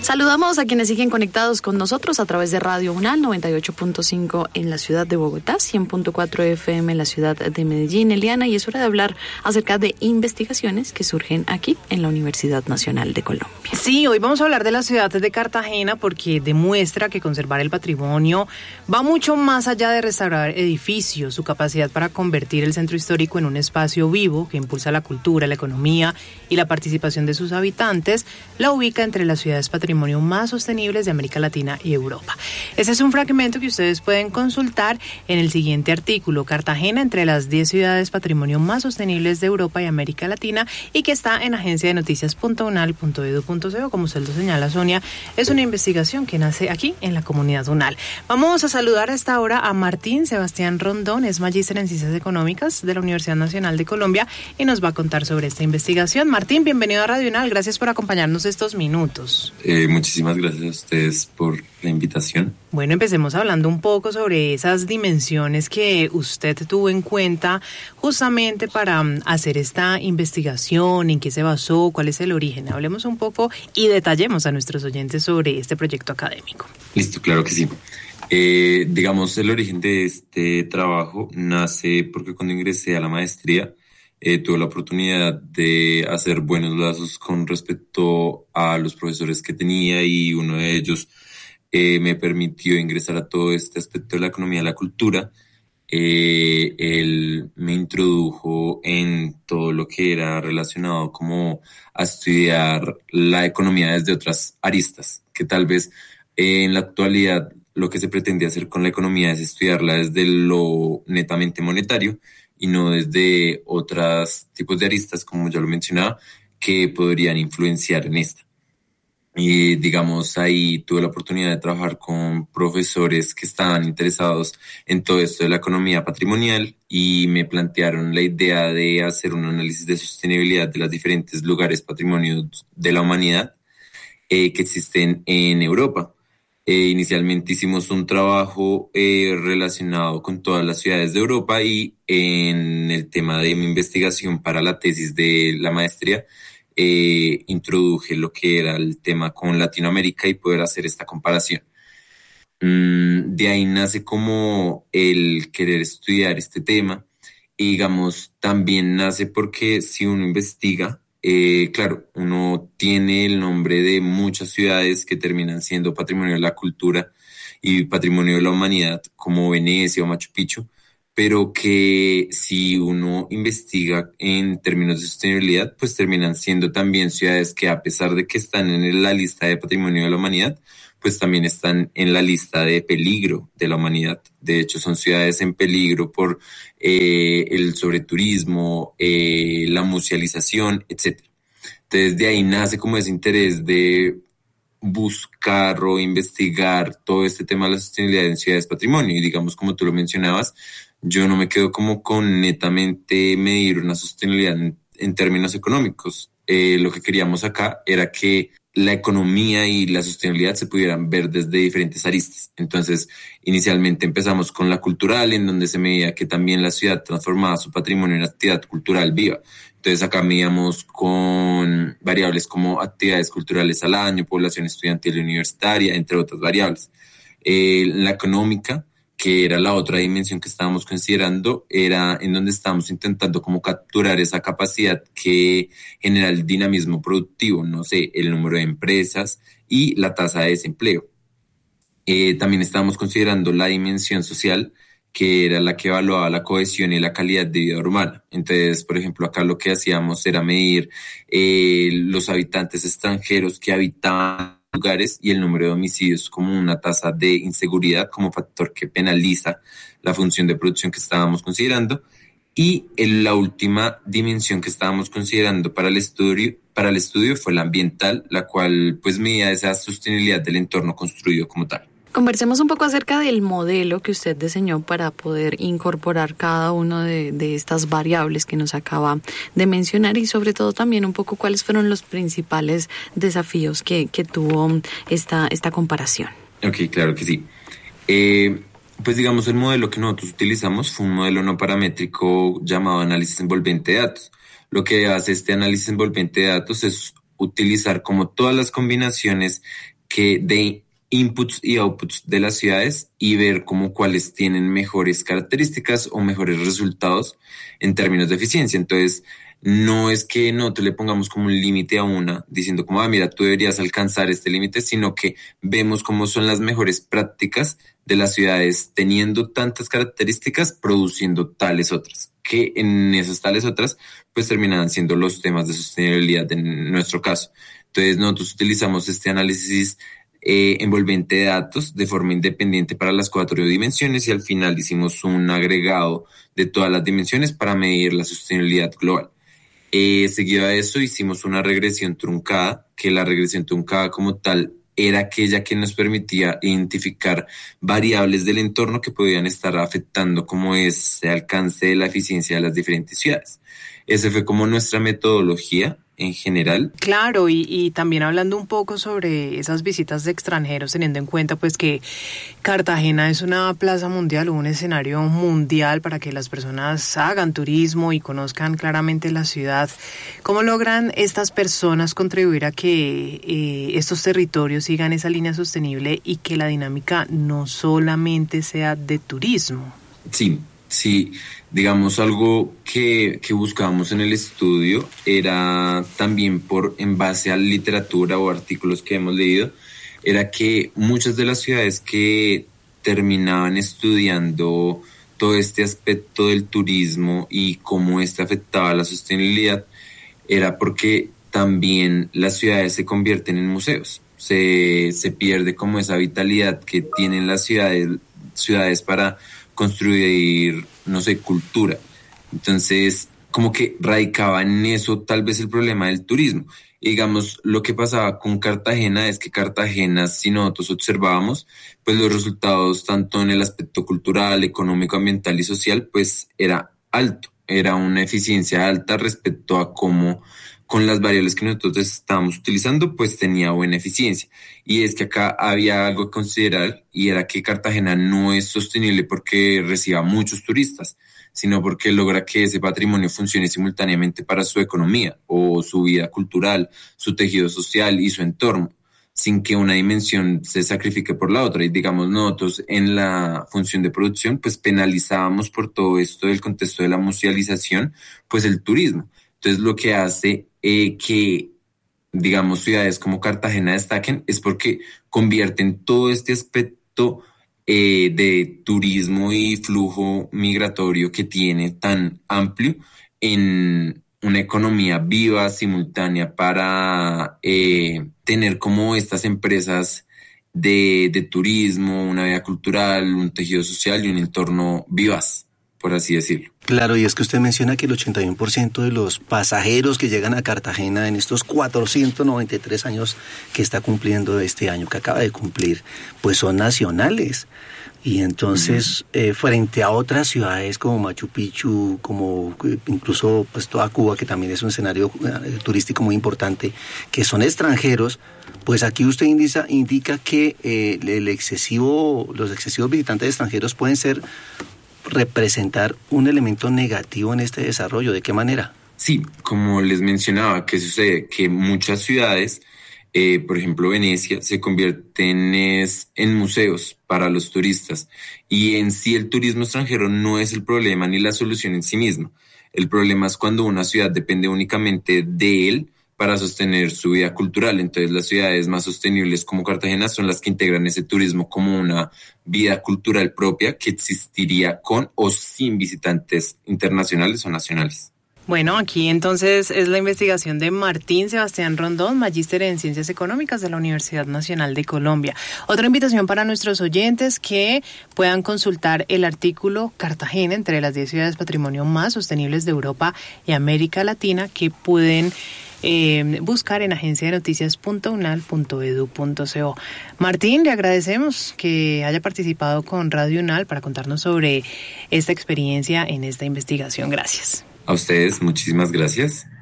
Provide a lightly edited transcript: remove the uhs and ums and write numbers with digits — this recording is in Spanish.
Saludamos a quienes siguen conectados con nosotros a través de Radio UNAL 98.5 en la ciudad de Bogotá, 100.4 FM en la ciudad de Medellín, Eliana, y es hora de hablar acerca de investigaciones que surgen aquí en la Universidad Nacional de Colombia. Sí, hoy vamos a hablar de la ciudad de Cartagena porque demuestra que conservar el patrimonio va mucho más allá de restaurar edificios. Su capacidad para convertir el centro histórico en un espacio vivo que impulsa la cultura, la economía y la participación de sus habitantes la ubica entre las ciudades patrimonio más sostenibles de América Latina y Europa. Ese es un fragmento que ustedes pueden consultar en el siguiente artículo: Cartagena entre las 10 ciudades patrimonio más sostenibles de Europa y América Latina, y que está en agenciadenoticias.unal.edu.co. Como usted lo señala, Sonia, es una investigación que nace aquí en la comunidad UNAL. Vamos a saludar a esta hora a Martín Sebastián Rondón, es magíster en Ciencias Económicas de la Universidad Nacional de Colombia y nos va a contar sobre esta investigación. Martín, bienvenido a Radio UNAL, gracias por acompañarnos estos minutos. Muchísimas gracias a ustedes por la invitación. Bueno, empecemos hablando un poco sobre esas dimensiones que usted tuvo en cuenta justamente para hacer esta investigación, en qué se basó, cuál es el origen. Hablemos un poco y detallemos a nuestros oyentes sobre este proyecto académico. Listo, claro que sí. Digamos, el origen de este trabajo nace porque cuando ingresé a la maestría, tuve la oportunidad de hacer buenos lazos con respecto a los profesores que tenía, y uno de ellos me permitió ingresar a todo este aspecto de la economía y la cultura. Él me introdujo en todo lo que era relacionado como a estudiar la economía desde otras aristas, que tal vez en la actualidad lo que se pretende hacer con la economía es estudiarla desde lo netamente monetario, y no desde otros tipos de aristas, como ya lo mencionaba, que podrían influenciar en esta. Y digamos, ahí tuve la oportunidad de trabajar con profesores que estaban interesados en todo esto de la economía patrimonial, y me plantearon la idea de hacer un análisis de sostenibilidad de los diferentes lugares patrimonios de la humanidad que existen en Europa. Inicialmente hicimos un trabajo relacionado con todas las ciudades de Europa, y en el tema de mi investigación para la tesis de la maestría introduje lo que era el tema con Latinoamérica y poder hacer esta comparación. De ahí nace como el querer estudiar este tema, y digamos también nace porque si uno investiga, claro, uno tiene el nombre de muchas ciudades que terminan siendo patrimonio de la cultura y patrimonio de la humanidad, como Venecia o Machu Picchu, pero que si uno investiga en términos de sostenibilidad, pues terminan siendo también ciudades que, a pesar de que están en la lista de patrimonio de la humanidad, pues también están en la lista de peligro de la humanidad. De hecho, son ciudades en peligro por el sobreturismo, la musealización, etc. Entonces, de ahí nace como ese interés de buscar o investigar todo este tema de la sostenibilidad en ciudades patrimonio. Y digamos, como tú lo mencionabas, yo no me quedo como con netamente medir una sostenibilidad en términos económicos. Lo que queríamos acá era que la economía y la sostenibilidad se pudieran ver desde diferentes aristas. Entonces, inicialmente empezamos con la cultural, en donde se medía que también la ciudad transformaba su patrimonio en actividad cultural viva. Entonces, acá medíamos con variables como actividades culturales al año, población estudiantil y universitaria, entre otras variables. La económica, que era la otra dimensión que estábamos considerando, era en donde estábamos intentando como capturar esa capacidad que genera el dinamismo productivo, no sé, el número de empresas y la tasa de desempleo. También estábamos considerando la dimensión social, que era la que evaluaba la cohesión y la calidad de vida urbana. Entonces, por ejemplo, acá lo que hacíamos era medir los habitantes extranjeros que habitaban lugares y el número de homicidios como una tasa de inseguridad, como factor que penaliza la función de producción que estábamos considerando. Y la última dimensión que estábamos considerando para el estudio fue la ambiental, la cual pues medía esa sostenibilidad del entorno construido como tal. Conversemos un poco acerca del modelo que usted diseñó para poder incorporar cada una de estas variables que nos acaba de mencionar, y sobre todo también un poco cuáles fueron los principales desafíos que tuvo esta comparación. Ok, claro que sí. Pues digamos, el modelo que nosotros utilizamos fue un modelo no paramétrico llamado análisis envolvente de datos. Lo que hace este análisis envolvente de datos es utilizar como todas las combinaciones de inputs y outputs de las ciudades y ver como cuáles tienen mejores características o mejores resultados en términos de eficiencia. Entonces, no es que nosotros le pongamos como un límite a una, diciendo como, mira, tú deberías alcanzar este límite, sino que vemos cómo son las mejores prácticas de las ciudades teniendo tantas características, produciendo tales otras, que en esas tales otras, pues terminan siendo los temas de sostenibilidad en nuestro caso. Entonces, nosotros utilizamos este análisis envolvente de datos de forma independiente para las 4 dimensiones y al final hicimos un agregado de todas las dimensiones para medir la sostenibilidad global. Seguido a eso hicimos una regresión truncada, que la regresión truncada como tal era aquella que nos permitía identificar variables del entorno que podían estar afectando como ese alcance de la eficiencia de las diferentes ciudades. Esa fue como nuestra metodología en general. Claro, y también hablando un poco sobre esas visitas de extranjeros, teniendo en cuenta pues que Cartagena es una plaza mundial, un escenario mundial para que las personas hagan turismo y conozcan claramente la ciudad. ¿Cómo logran estas personas contribuir a que estos territorios sigan esa línea sostenible y que la dinámica no solamente sea de turismo? Sí, digamos algo que buscábamos en el estudio era también en base a literatura o artículos que hemos leído, era que muchas de las ciudades que terminaban estudiando todo este aspecto del turismo y cómo este afectaba la sostenibilidad era porque también las ciudades se convierten en museos. Se pierde como esa vitalidad que tienen las ciudades para construir, no sé, cultura. Entonces, como que radicaba en eso tal vez el problema del turismo. Y digamos, lo que pasaba con Cartagena es que Cartagena, si nosotros observábamos, pues los resultados tanto en el aspecto cultural, económico, ambiental y social, pues era alto. Era una eficiencia alta respecto a cómo con las variables que nosotros estábamos utilizando, pues tenía buena eficiencia. Y es que acá había algo que considerar y era que Cartagena no es sostenible porque reciba muchos turistas, sino porque logra que ese patrimonio funcione simultáneamente para su economía o su vida cultural, su tejido social y su entorno, sin que una dimensión se sacrifique por la otra. Y digamos, nosotros en la función de producción, pues penalizábamos por todo esto del contexto de la musealización, pues el turismo. Entonces lo que hace que, digamos, ciudades como Cartagena destaquen es porque convierten todo este aspecto de turismo y flujo migratorio que tiene tan amplio en una economía viva, simultánea, para tener como estas empresas de turismo, una vida cultural, un tejido social y un entorno vivaz, por así decirlo. Claro, y es que usted menciona que el 81% de los pasajeros que llegan a Cartagena en estos 493 años que está cumpliendo este año, que acaba de cumplir, pues son nacionales. Y entonces, frente a otras ciudades como Machu Picchu, como incluso pues toda Cuba, que también es un escenario turístico muy importante, que son extranjeros, pues aquí usted indica que los excesivos visitantes extranjeros pueden representar un elemento negativo en este desarrollo. ¿De qué manera? Sí, como les mencionaba, ¿qué sucede? Que muchas ciudades, por ejemplo Venecia, se convierten en museos para los turistas y en sí el turismo extranjero no es el problema ni la solución en sí misma. El problema es cuando una ciudad depende únicamente de él para sostener su vida cultural. Entonces las ciudades más sostenibles como Cartagena son las que integran ese turismo como una vida cultural propia que existiría con o sin visitantes internacionales o nacionales. Bueno, aquí entonces es la investigación de Martín Sebastián Rondón, magíster en Ciencias Económicas de la Universidad Nacional de Colombia. Otra invitación para nuestros oyentes que puedan consultar el artículo Cartagena entre las 10 ciudades patrimonio más sostenibles de Europa y América Latina, que pueden buscar en agenciadenoticias.unal.edu.co. Martín, le agradecemos que haya participado con Radio UNAL para contarnos sobre esta experiencia en esta investigación. Gracias. A ustedes, muchísimas gracias.